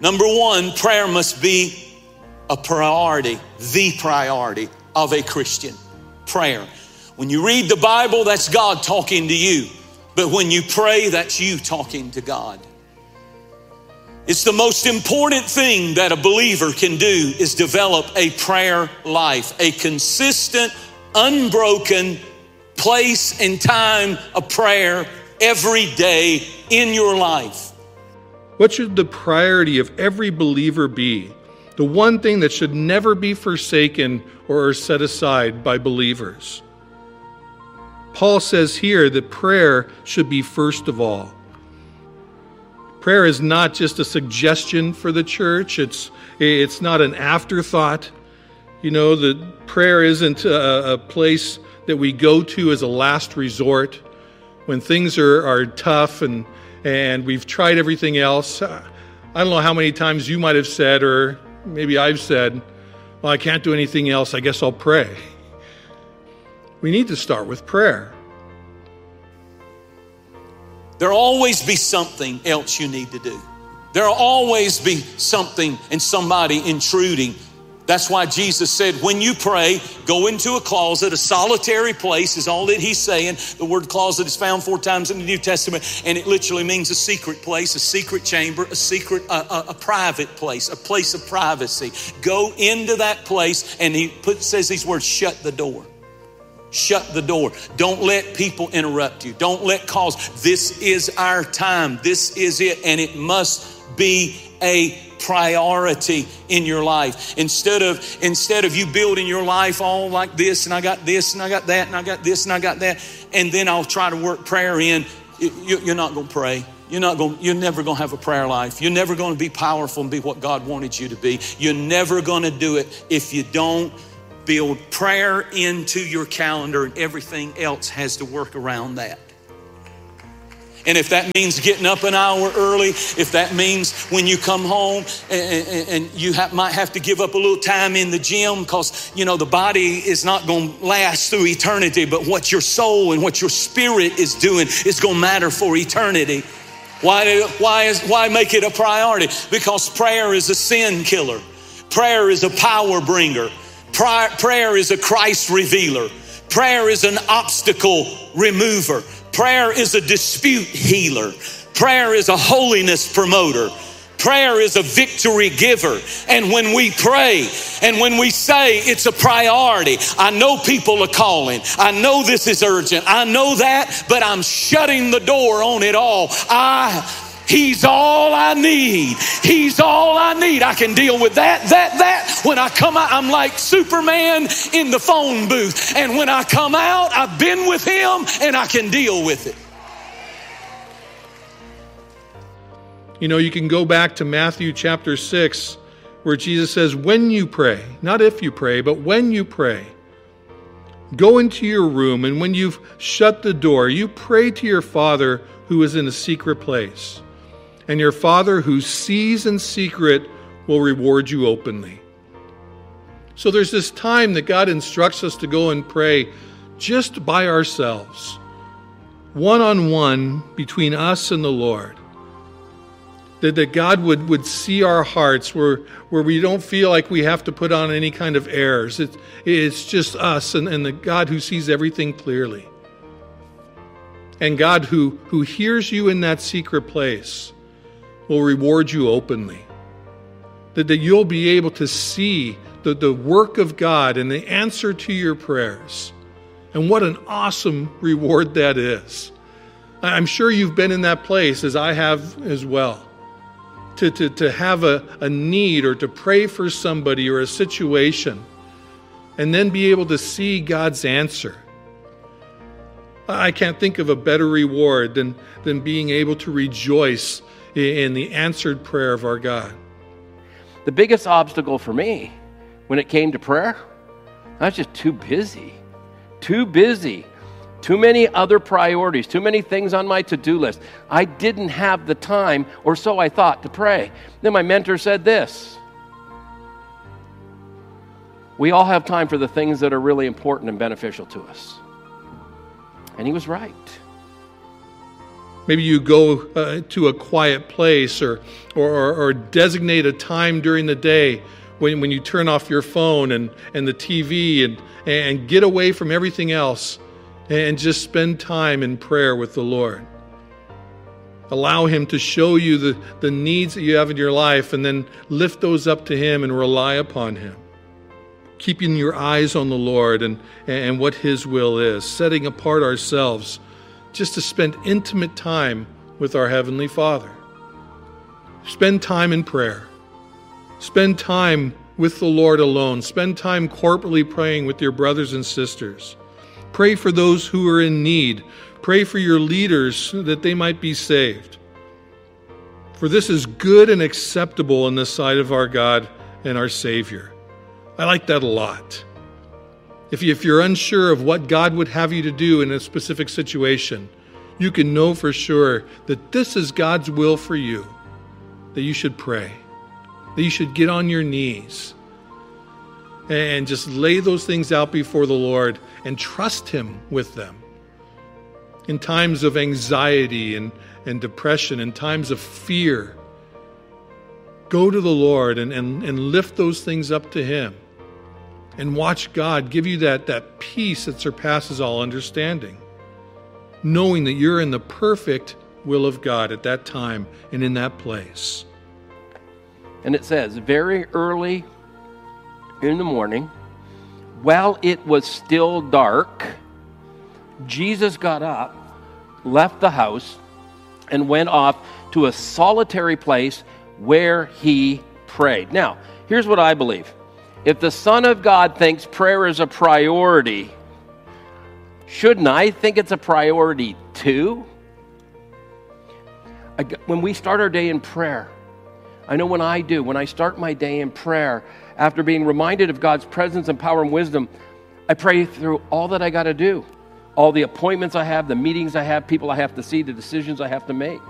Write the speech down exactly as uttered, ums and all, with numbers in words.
Number one, prayer must be a priority, the priority of a Christian. Prayer. When you read the Bible, that's God talking to you. But when you pray, that's you talking to God. It's the most important thing that a believer can do is develop a prayer life, a consistent, unbroken place and time of prayer every day in your life. What should the priority of every believer be? The one thing that should never be forsaken or set aside by believers. Paul says here that prayer should be first of all. Prayer is not just a suggestion for the church. It's, it's not an afterthought. You know, the prayer isn't a, a place that we go to as a last resort when things are, are tough and, and we've tried everything else. I don't know how many times you might have said, or maybe I've said, well, I can't do anything else. I guess I'll pray. We need to start with prayer. There'll always be something else you need to do. There'll always be something and somebody intruding. That's why Jesus said, when you pray, go into a closet. A solitary place is all that he's saying. The word closet is found four times in the New Testament, and it literally means a secret place, a secret chamber, a secret, a, a, a private place, a place of privacy. Go into that place, and he put, says these words, shut the door. Shut the door. Don't let people interrupt you. Don't let cause. This is our time. This is it, and it must be a priority in your life. Instead of instead of you building your life all like this, and I got this, and I got that, and I got this, and I got that, and then I'll try to work prayer in. You're not going to pray. You're not going. You're never going to have a prayer life. You're never going to be powerful and be what God wanted you to be. You're never going to do it if you don't build prayer into your calendar, and everything else has to work around that. And if that means getting up an hour early, if that means when you come home and, and, and you have, might have to give up a little time in the gym because, you know, the body is not going to last through eternity, but what your soul and what your spirit is doing is going to matter for eternity. Why, why, is, why make it a priority? Because prayer is a sin killer. Prayer is a power bringer. Prayer, prayer is a Christ revealer. Prayer is an obstacle remover. Prayer is a dispute healer. Prayer is a holiness promoter. Prayer is a victory giver. And when we pray and when we say it's a priority, I know people are calling. I know this is urgent. I know that, but I'm shutting the door on it all. I He's all I need. He's all I need. I can deal with that, that, that. When I come out, I'm like Superman in the phone booth. And when I come out, I've been with him and I can deal with it. You know, you can go back to Matthew chapter six, where Jesus says, when you pray, not if you pray, but when you pray, go into your room, and when you've shut the door, you pray to your Father who is in a secret place. And your Father who sees in secret will reward you openly. So there's this time that God instructs us to go and pray just by ourselves, one-on-one between us and the Lord. That, that God would, would see our hearts where, where we don't feel like we have to put on any kind of airs. It, it's just us and, and the God who sees everything clearly. And God who, who hears you in that secret place will reward you openly. That, that you'll be able to see the, the work of God and the answer to your prayers. And what an awesome reward that is. I'm sure you've been in that place, as I have as well. To, to, to have a, a need or to pray for somebody or a situation and then be able to see God's answer. I can't think of a better reward than, than being able to rejoice in the answered prayer of our God. The biggest obstacle for me when it came to prayer, I was just too busy. Too busy. Too many other priorities. Too many things on my to-do list. I didn't have the time, or so I thought, to pray. Then my mentor said this: we all have time for the things that are really important and beneficial to us. And he was right. Maybe you go uh, to a quiet place or, or, or designate a time during the day when, when you turn off your phone and, and the T V and, and get away from everything else and just spend time in prayer with the Lord. Allow Him to show you the, the needs that you have in your life and then lift those up to Him and rely upon Him. Keeping your eyes on the Lord and, and what His will is. Setting apart ourselves just to spend intimate time with our Heavenly Father. Spend time in prayer. Spend time with the Lord alone. Spend time corporately praying with your brothers and sisters. Pray for those who are in need. Pray for your leaders that they might be saved. For this is good and acceptable in the sight of our God and our Savior. I like that a lot. If, you, if you're unsure of what God would have you to do in a specific situation, you can know for sure that this is God's will for you, that you should pray, that you should get on your knees and just lay those things out before the Lord and trust Him with them. In times of anxiety and, and depression, in times of fear, go to the Lord and, and, and lift those things up to Him. And watch God give you that, that peace that surpasses all understanding, knowing that you're in the perfect will of God at that time and in that place. And it says, very early in the morning, while it was still dark, Jesus got up, left the house, and went off to a solitary place where He prayed. Now, here's what I believe. If the Son of God thinks prayer is a priority, shouldn't I think it's a priority too? I, when we start our day in prayer, I know when I do, when I start my day in prayer, after being reminded of God's presence and power and wisdom, I pray through all that I got to do, all the appointments I have, the meetings I have, people I have to see, the decisions I have to make.